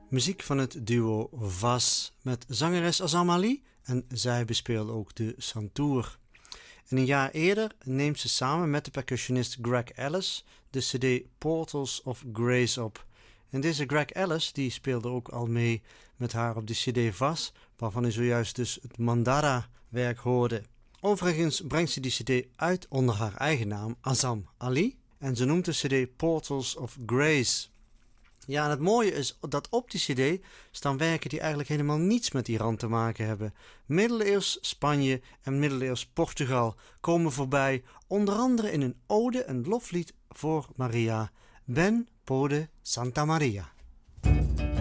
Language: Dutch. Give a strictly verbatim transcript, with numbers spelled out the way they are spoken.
Muziek van het duo Vaz met zangeres Azam Ali en zij bespeelde ook de santoor. En een jaar eerder neemt ze samen met de percussionist Greg Ellis de cd Portals of Grace op. En deze Greg Ellis die speelde ook al mee met haar op de cd Vaz, waarvan u zojuist dus het Mandara-werk hoorde. Overigens brengt ze die cd uit onder haar eigen naam Azam Ali en ze noemt de cd Portals of Grace. Ja, en het mooie is dat op die cd staan werken die eigenlijk helemaal niets met Iran te maken hebben. Middeleeuws Spanje en middeleeuws Portugal komen voorbij, onder andere in een ode en loflied voor Maria, Ben Pode Santa Maria.